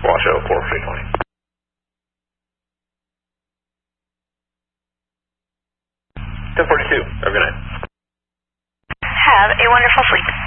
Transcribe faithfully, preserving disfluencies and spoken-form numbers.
Washoe, four three twenty. ten forty-two, have a good night. Have a wonderful sleep.